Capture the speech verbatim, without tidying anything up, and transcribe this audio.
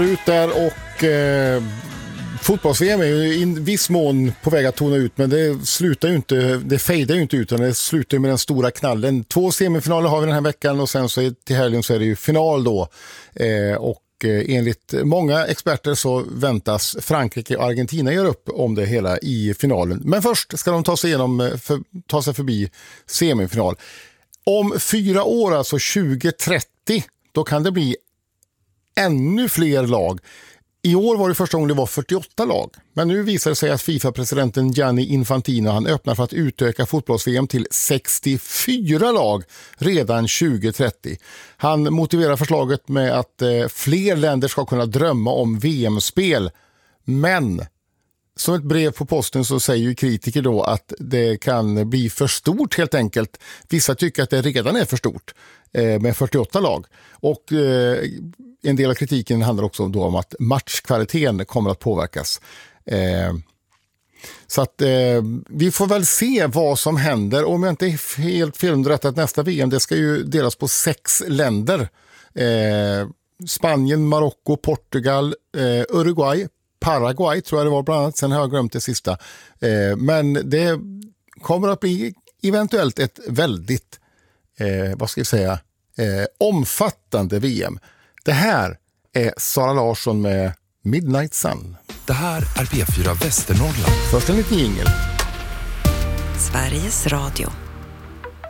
Ut där och eh, fotbolls-V M är ju i viss mån på väg att tona ut, men det slutar ju inte, det fejdar ju inte ut, utan det slutar med den stora knallen. Två semifinaler har vi den här veckan och sen så är, till helgen så är det ju final då. Eh, och eh, enligt många experter så väntas Frankrike och Argentina göra upp om det hela i finalen. Men först ska de ta sig igenom, för, ta sig förbi semifinal. Om fyra år, alltså tjugo trettio, då kan det bli ännu fler lag. I år var det första gången det var fyrtioåtta lag. Men nu visar det sig att FIFA-presidenten Gianni Infantino han öppnar för att utöka fotbolls-V M till sextiofyra lag redan tjugo trettio. Han motiverar förslaget med att eh, fler länder ska kunna drömma om V M-spel. Men som ett brev på posten så säger ju kritiker då att det kan bli för stort helt enkelt. Vissa tycker att det redan är för stort eh, med fyrtioåtta lag. Och eh, en del av kritiken handlar också då om att matchkvaliteten kommer att påverkas. Eh, så att eh, vi får väl se vad som händer. Om jag inte är helt felunderrättad, nästa V M det ska ju delas på sex länder. Eh, Spanien, Marocko, Portugal, eh, Uruguay, Paraguay tror jag det var bland annat. Sen har jag glömt det sista. Eh, men det kommer att bli eventuellt ett väldigt eh, vad ska jag säga eh, omfattande V M. Det här är Sara Larsson med Midnight Sun. Det här är P fyra Västernorrland. Först en liten jingel. Sveriges Radio.